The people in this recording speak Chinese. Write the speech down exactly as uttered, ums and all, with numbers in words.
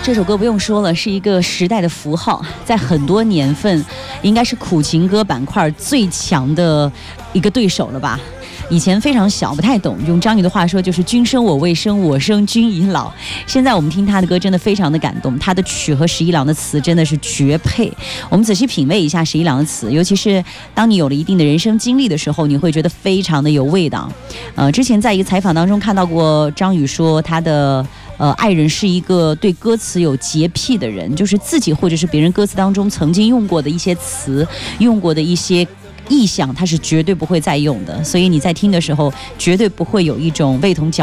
这首歌不用说了，是一个时代的符号，在很多年份应该是苦情歌板块最强的一个对手了吧。以前非常小不太懂，用张宇的话说就是君生我未生，我生君已老。现在我们听他的歌真的非常的感动，他的曲和十一郎的词真的是绝配。我们仔细品味一下十一郎的词，尤其是当你有了一定的人生经历的时候，你会觉得非常的有味道。呃，之前在一个采访当中看到过张宇说他的呃，爱人是一个对歌词有洁癖的人，就是自己或者是别人歌词当中曾经用过的一些词，用过的一些意象，他是绝对不会再用的。所以你在听的时候，绝对不会有一种味同嚼